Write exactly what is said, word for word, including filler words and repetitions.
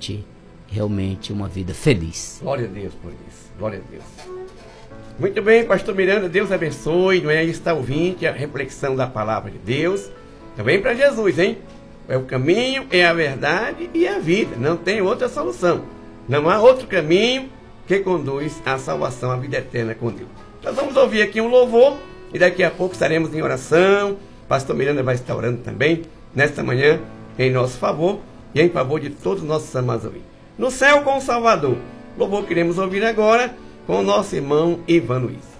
realmente, realmente uma vida feliz. Glória a Deus por isso. Glória a Deus. Muito bem, pastor Miranda, Deus abençoe, não é? Está ouvinte, a reflexão da palavra de Deus. Também para Jesus, hein? É o caminho, é a verdade e a vida. Não tem outra solução. Não há outro caminho que conduz à salvação, à vida eterna com Deus. Nós vamos ouvir aqui um louvor e daqui a pouco estaremos em oração. Pastor Miranda vai estar orando também nesta manhã em nosso favor e em favor de todos os nossos amados ouvintes. No céu com o Salvador. Louvor queremos ouvir agora com o nosso irmão Ivan Luiz.